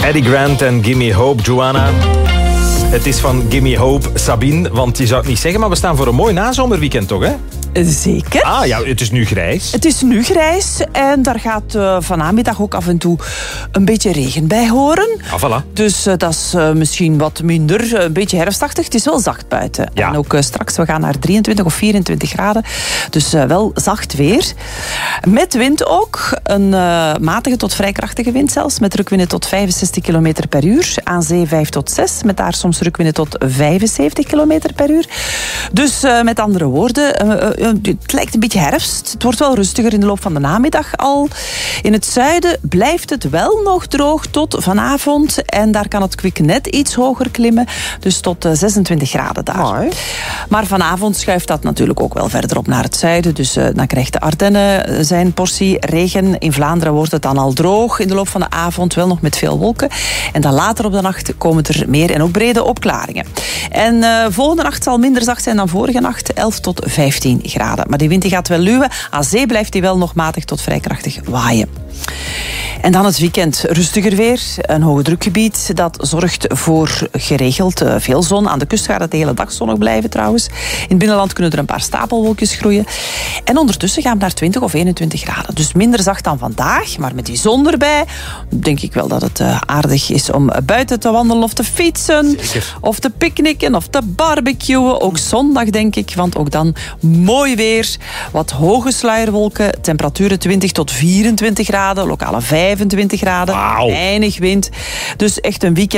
Eddie Grant en Gimme Hope, Joanna. Het is van Gimme Hope, Sabine. Want je zou het niet zeggen, maar we staan voor een mooi nazomerweekend, toch, hè? Zeker. Ah ja, het is nu grijs. Het is nu grijs en daar gaat vanmiddag ook af en toe een beetje regen bij horen. Ah, voilà. Dus dat is misschien wat minder, een beetje herfstachtig. Het is wel zacht buiten. Ja. En ook straks, we gaan naar 23 of 24 graden. Dus wel zacht weer. Met wind ook. Een matige tot vrij krachtige wind zelfs. Met rukwinden tot 65 km per uur. Aan zee 5 tot 6. Met daar soms rukwinden tot 75 km per uur. Dus met andere woorden, het lijkt een beetje herfst. Het wordt wel rustiger in de loop van de namiddag al. In het zuiden blijft het wel nog droog tot vanavond. En daar kan het kwik net iets hoger klimmen. Dus tot 26 graden daar. Mooi. Maar vanavond schuift dat natuurlijk ook wel verder op naar het zuiden. Dus dan krijgt de Ardennen zijn portie regen. In Vlaanderen wordt het dan al droog in de loop van de avond. Wel nog met veel wolken. En dan later op de nacht komen er meer en ook brede opklaringen. En volgende nacht zal minder zacht zijn dan vorige nacht. 11 tot 15 graden. Maar die wind die gaat wel luwen. Aan zee blijft die wel nog matig tot vrij krachtig waaien. En dan het weekend rustiger weer. Een hoogdrukgebied dat zorgt voor geregeld veel zon. Aan de kust gaat het de hele dag zonnig blijven trouwens. In het binnenland kunnen er een paar stapelwolkjes groeien. En ondertussen gaan we naar 20 of 21 graden. Dus minder zacht dan vandaag. Maar met die zon erbij denk ik wel dat het aardig is om buiten te wandelen of te fietsen. Zeker. Of te picknicken of te barbecuen. Ook zondag denk ik. Want ook dan mooi weer. Wat hoge sluierwolken. Temperaturen 20 tot 24 graden. Lokale 25 graden. Wauw. Weinig wind. Dus echt een weekend